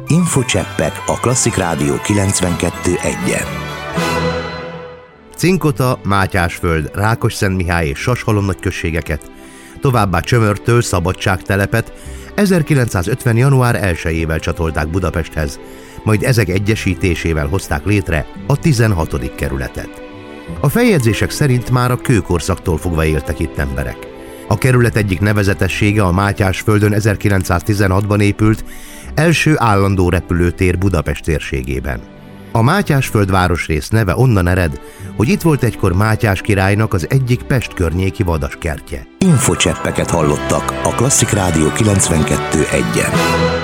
Infocseppek a Klasszik Rádió 92.1-en. Cinkota, Mátyásföld, Rákosszentmihály és Sashalom nagyközségeket, továbbá Csömörtől Szabadságtelepet 1950. január 1-ével csatolták Budapesthez, majd ezek egyesítésével hozták létre a 16. kerületet. A feljegyzések szerint már a kőkorszaktól fogva éltek itt emberek. A kerület egyik nevezetessége a Mátyásföldön 1916-ban épült első állandó repülőtér Budapest térségében. A Mátyásföld városrész neve onnan ered, hogy itt volt egykor Mátyás királynak az egyik Pest környéki vadaskertje. Infocseppeket hallottak a Klasszik Rádió 92.1-en.